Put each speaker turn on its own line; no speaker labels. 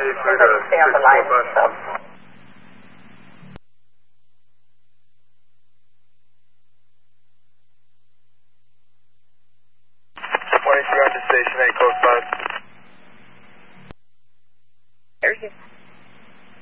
We're going to stay on the line, so.
Morning, you're on to Station 8, code 5.